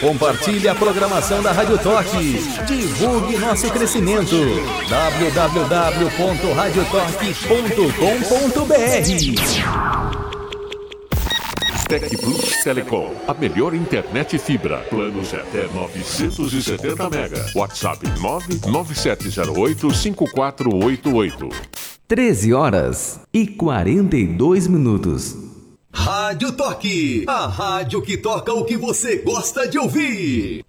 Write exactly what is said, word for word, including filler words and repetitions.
Compartilhe a programação da Rádio Torque. Divulgue nosso crescimento. w w w ponto rádio torque ponto com ponto b r. Tec Plus Telecom, a melhor internet fibra. Planos até novecentos e setenta mega. WhatsApp nove nove sete zero oito cinco quatro oito oito. treze horas e quarenta e dois minutos. Rádio Torque, a rádio que toca o que você gosta de ouvir.